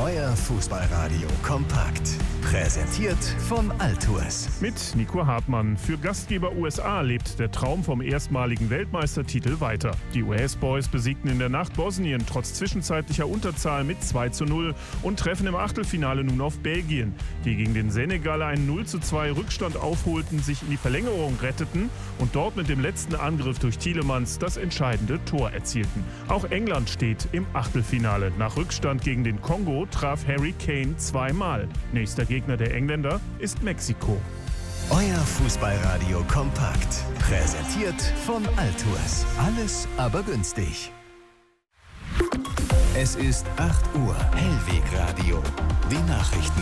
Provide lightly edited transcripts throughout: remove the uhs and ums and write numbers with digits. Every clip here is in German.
Euer Fußballradio kompakt. Präsentiert von Altours. Mit Nico Hartmann. Für Gastgeber USA lebt der Traum vom erstmaligen Weltmeistertitel weiter. Die US-Boys besiegten in der Nacht Bosnien trotz zwischenzeitlicher Unterzahl mit 2:0 und treffen im Achtelfinale nun auf Belgien, die gegen den Senegal einen 0:2 Rückstand aufholten, sich in die Verlängerung retteten und dort mit dem letzten Angriff durch Tielemans das entscheidende Tor erzielten. Auch England steht im Achtelfinale. Nach Rückstand gegen den Kongo traf Harry Kane zweimal. Nächster Gegner der Engländer ist Mexiko. Euer Fußballradio kompakt. Präsentiert von Altours. Alles aber günstig. Es ist 8 Uhr. Hellwegradio. Die Nachrichten.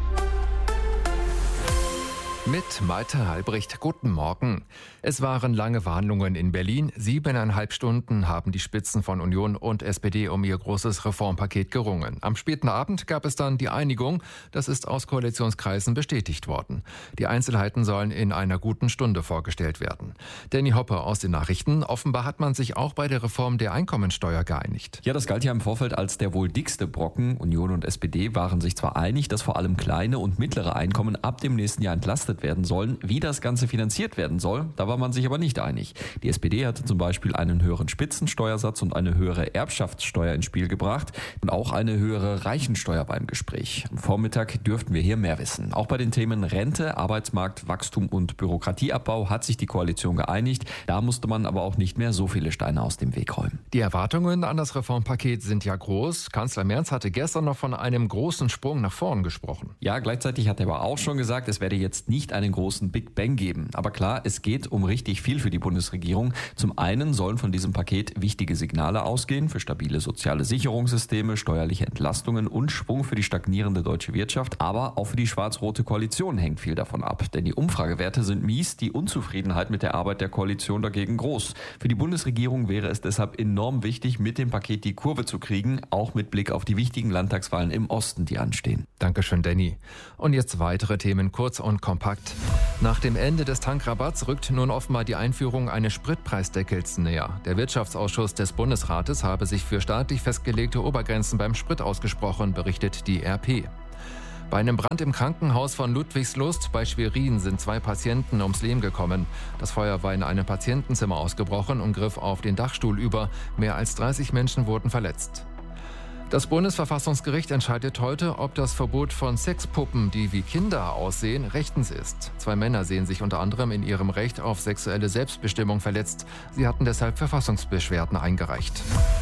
Mit Malte Halbricht, guten Morgen. Es waren lange Verhandlungen in Berlin. 7,5 Stunden haben die Spitzen von Union und SPD um ihr großes Reformpaket gerungen. Am späten Abend gab es dann die Einigung. Das ist aus Koalitionskreisen bestätigt worden. Die Einzelheiten sollen in einer guten Stunde vorgestellt werden. Danny Hoppe aus den Nachrichten. Offenbar hat man sich auch bei der Reform der Einkommensteuer geeinigt. Ja, das galt ja im Vorfeld als der wohl dickste Brocken. Union und SPD waren sich zwar einig, dass vor allem kleine und mittlere Einkommen ab dem nächsten Jahr entlastet werden sollen. Wie das Ganze finanziert werden soll, da war man sich aber nicht einig. Die SPD hatte zum Beispiel einen höheren Spitzensteuersatz und eine höhere Erbschaftssteuer ins Spiel gebracht und auch eine höhere Reichensteuer beim Gespräch. Am Vormittag dürften wir hier mehr wissen. Auch bei den Themen Rente, Arbeitsmarkt, Wachstum und Bürokratieabbau hat sich die Koalition geeinigt. Da musste man aber auch nicht mehr so viele Steine aus dem Weg räumen. Die Erwartungen an das Reformpaket sind ja groß. Kanzler Merz hatte gestern noch von einem großen Sprung nach vorn gesprochen. Ja, gleichzeitig hat er aber auch schon gesagt, es werde jetzt nicht einen großen Big Bang geben. Aber klar, es geht um richtig viel für die Bundesregierung. Zum einen sollen von diesem Paket wichtige Signale ausgehen für stabile soziale Sicherungssysteme, steuerliche Entlastungen und Schwung für die stagnierende deutsche Wirtschaft. Aber auch für die schwarz-rote Koalition hängt viel davon ab. Denn die Umfragewerte sind mies, die Unzufriedenheit mit der Arbeit der Koalition dagegen groß. Für die Bundesregierung wäre es deshalb enorm wichtig, mit dem Paket die Kurve zu kriegen, auch mit Blick auf die wichtigen Landtagswahlen im Osten, die anstehen. Dankeschön, Danny. Und jetzt weitere Themen kurz und kompakt. Nach dem Ende des Tankrabatts rückt nun offenbar die Einführung eines Spritpreisdeckels näher. Der Wirtschaftsausschuss des Bundesrates habe sich für staatlich festgelegte Obergrenzen beim Sprit ausgesprochen, berichtet die RP. Bei einem Brand im Krankenhaus von Ludwigslust bei Schwerin sind 2 Patienten ums Leben gekommen. Das Feuer war in einem Patientenzimmer ausgebrochen und griff auf den Dachstuhl über. Mehr als 30 Menschen wurden verletzt. Das Bundesverfassungsgericht entscheidet heute, ob das Verbot von Sexpuppen, die wie Kinder aussehen, rechtens ist. 2 Männer sehen sich unter anderem in ihrem Recht auf sexuelle Selbstbestimmung verletzt. Sie hatten deshalb Verfassungsbeschwerden eingereicht.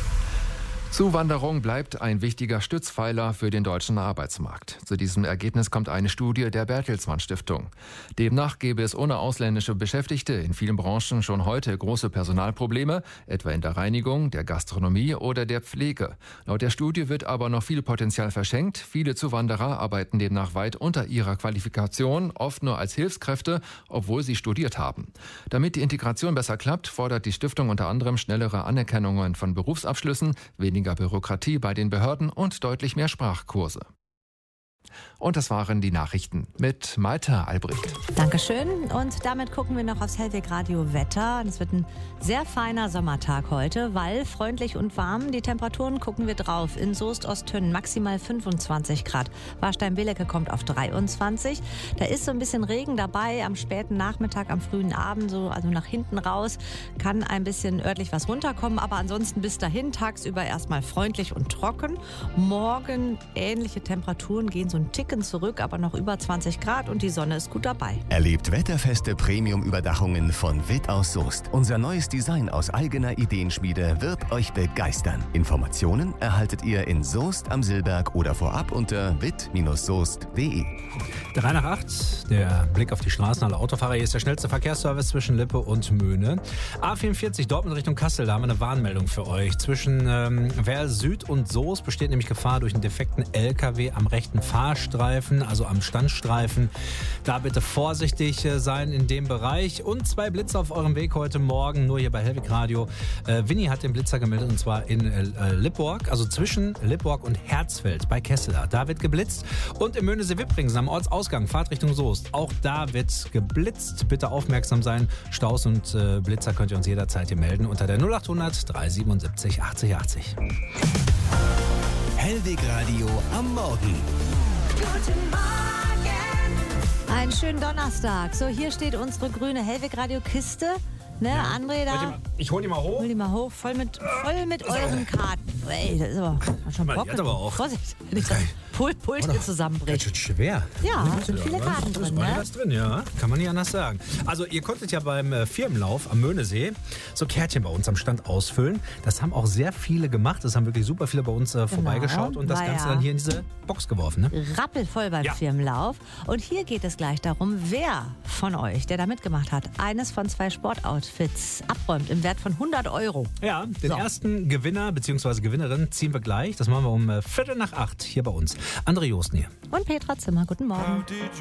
Zuwanderung bleibt ein wichtiger Stützpfeiler für den deutschen Arbeitsmarkt. Zu diesem Ergebnis kommt eine Studie der Bertelsmann Stiftung. Demnach gäbe es ohne ausländische Beschäftigte in vielen Branchen schon heute große Personalprobleme, etwa in der Reinigung, der Gastronomie oder der Pflege. Laut der Studie wird aber noch viel Potenzial verschenkt. Viele Zuwanderer arbeiten demnach weit unter ihrer Qualifikation, oft nur als Hilfskräfte, obwohl sie studiert haben. Damit die Integration besser klappt, fordert die Stiftung unter anderem schnellere Anerkennungen von Berufsabschlüssen, weniger Bürokratie bei den Behörden und deutlich mehr Sprachkurse. Und das waren die Nachrichten mit Malte Albrecht. Dankeschön. Und damit gucken wir noch aufs Hellwegradio Wetter. Es wird ein sehr feiner Sommertag heute, weil freundlich und warm. Die Temperaturen gucken wir drauf. In Soest, Osttönn maximal 25 Grad. Warstein-Belecke kommt auf 23. Da ist so ein bisschen Regen dabei am späten Nachmittag, am frühen Abend, so, also nach hinten raus. Kann ein bisschen örtlich was runterkommen, aber ansonsten bis dahin tagsüber erstmal freundlich und trocken. Morgen ähnliche Temperaturen, gehen so ein Ticken zurück, aber noch über 20 Grad und die Sonne ist gut dabei. Erlebt wetterfeste Premium-Überdachungen von Witt aus Soest. Unser neues Design aus eigener Ideenschmiede wird euch begeistern. Informationen erhaltet ihr in Soest am Silberg oder vorab unter witt-soest.de. 3 nach 8, der Blick auf die Straßen aller Autofahrer. Hier ist der schnellste Verkehrsservice zwischen Lippe und Möhne. A44 Dortmund Richtung Kassel, da haben wir eine Warnmeldung für euch. Zwischen Werl Süd und Soest besteht nämlich Gefahr durch einen defekten LKW am rechten Fahrstreifen, also am Standstreifen. Da bitte vorsichtig sein in dem Bereich. Und 2 Blitzer auf eurem Weg heute Morgen, nur hier bei Hellwegradio. Winnie hat den Blitzer gemeldet und zwar in Lipborg, also zwischen Lipborg und Herzfeld bei Kesseler. Da wird geblitzt. Und in Möhnesee-Wippringen am Ortsausgang, Fahrt Richtung Soest. Auch da wird geblitzt. Bitte aufmerksam sein. Staus und Blitzer könnt ihr uns jederzeit hier melden unter der 0800 377 80 80. Hellwig Radio am Morgen. Guten Morgen. Einen schönen Donnerstag. So, hier steht unsere grüne Hellwig Radio Kiste. Ne, André da. Ich hol die mal hoch. Hol die mal hoch, voll mit euren Karten. Ey, das ist aber schon Bock. Die hat aber auch. Vorsicht, wenn ich das Pult hier zusammenbricht. Das ist schwer. Ja, sind viele Karten drin, ne? Was drin, ja. Kann man nicht anders sagen. Also ihr konntet ja beim Firmenlauf am Möhnesee so Kärtchen bei uns am Stand ausfüllen. Das haben auch sehr viele gemacht. Das haben wirklich super viele bei uns vorbeigeschaut und das Ganze dann hier in diese Box geworfen. Ne? Rappelvoll beim Firmenlauf. Und hier geht es gleich darum, wer von euch, der da mitgemacht hat, eines von 2 Sportoutfits abräumt im Wert von 100 €. Ja, den ersten Gewinner bzw. Gewinnerin ziehen wir gleich. Das machen wir um 7:45 hier bei uns. André Josten hier. Und Petra Zimmer, guten Morgen.